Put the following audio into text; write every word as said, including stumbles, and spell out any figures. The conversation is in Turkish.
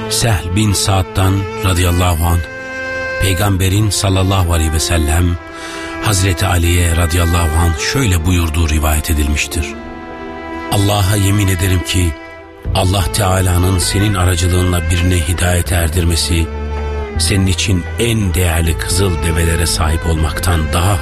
Sehl bin Sa'd'dan radıyallahu anh, Peygamberin sallallahu aleyhi ve sellem Hazreti Ali'ye radıyallahu anh şöyle buyurduğu rivayet edilmiştir. Allah'a yemin ederim ki Allah Teala'nın senin aracılığınla birine hidayete erdirmesi senin için en değerli kızıl develere sahip olmaktan daha